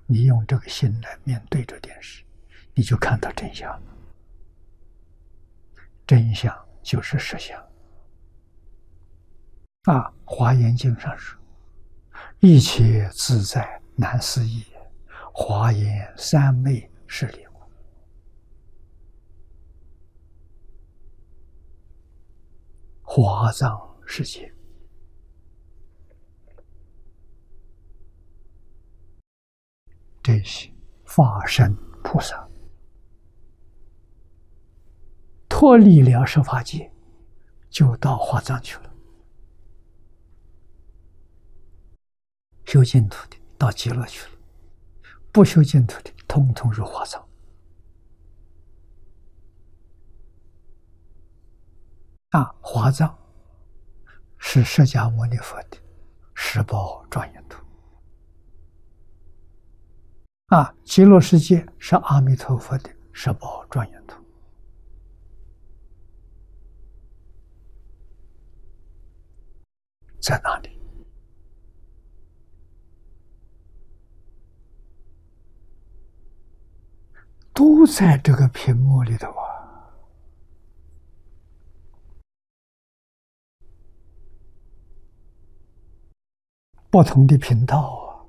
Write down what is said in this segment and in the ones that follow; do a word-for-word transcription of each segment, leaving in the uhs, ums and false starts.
你用这个心来面对着电视，你就看到真相了。真相就是实相。啊，《华严经》上说：“一切自在难思议，华严三昧是理故。”华藏世界，这些法身菩萨脱离了十法界，就到华藏去了。修净土的到极乐去了，不修净土的统统入华藏。啊，华藏是释迦牟尼佛的十宝庄严土。啊，极乐世界是阿弥陀佛的十宝庄严土。在哪里？都在这个屏幕里头啊！不同的频道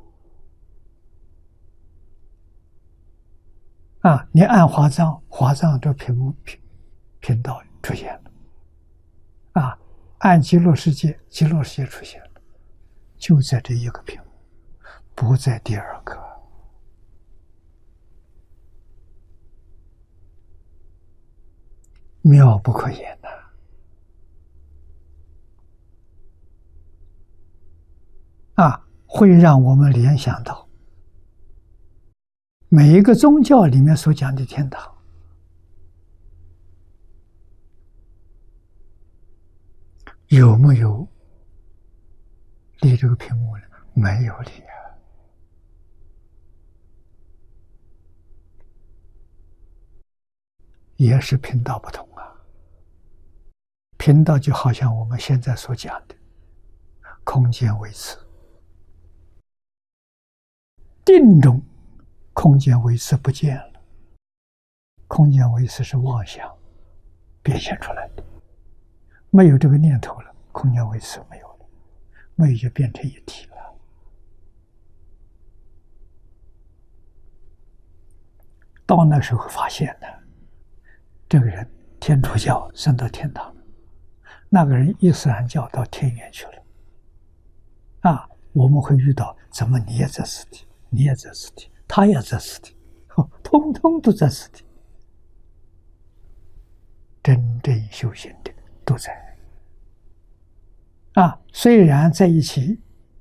啊！啊，你按华藏，华藏这屏幕频频道出现了；啊，按极乐世界，极乐世界出现了，就在这一个屏幕，不在第二个。妙不可言呐！啊，会让我们联想到每一个宗教里面所讲的天堂，有没有离这个屏幕呢？没有离啊！也是频道不同啊。频道就好像我们现在所讲的空间维次，定中空间维次不见了，空间维次是妄想变现出来的，没有这个念头了，空间维次没有了，没有就变成一体了。到那时候发现呢，这个人天主教升到天堂了，那个人伊斯兰教到天园去了。啊，我们会遇到，怎么你也在此地，你也在此地，他也在此地，哦，通通都在此地。真正修行的都在。啊，虽然在一起，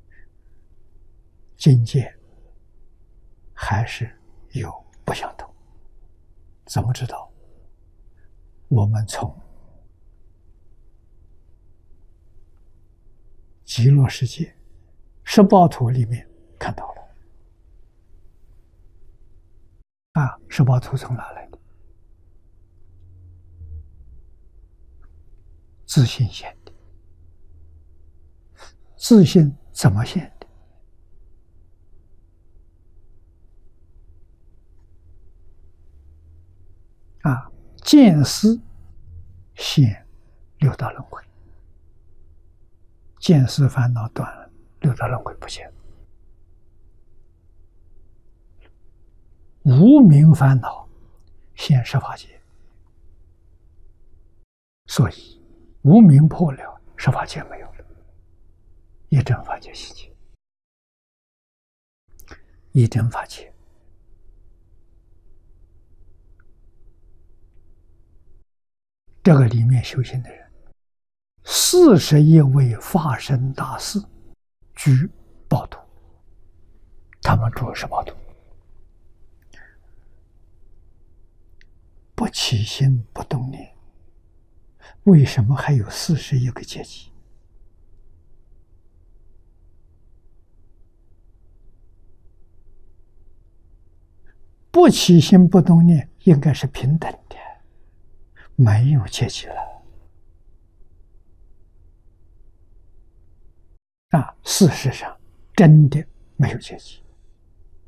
境界还是有不相同。怎么知道？我们从极乐世界十报图里面看到了。啊，十报图从哪来的？自信现的。自信怎么现的？啊，见思现六道轮回，见思烦恼断了，六道轮回不见。无明烦恼现十法界，所以无明破了，十法界没有了，一真法界悉界，一真法界。这个里面修行的人，四十一位法身大士居报土，他们住的是报土，不起心不动念。为什么还有四十一个阶级？不起心不动念，应该是平等的。没有阶级了啊！事实上，真的没有阶级。